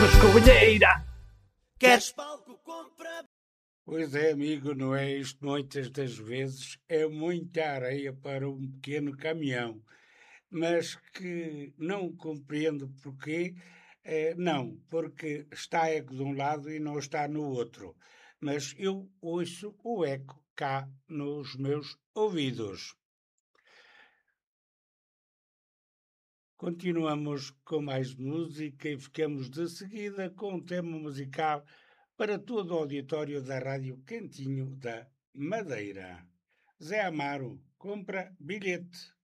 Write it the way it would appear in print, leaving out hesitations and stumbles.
escovilheira. Queres palco, compra. Pois é, amigo, não é isto? Muitas das vezes é muita areia para um pequeno caminhão, mas que não compreendo porquê. Não, porque está eco de um lado e não está no outro. Mas eu ouço o eco cá nos meus ouvidos. Continuamos com mais música e ficamos de seguida com um tema musical para todo o auditório da Rádio Cantinho da Madeira. Zé Amaro, compra bilhete.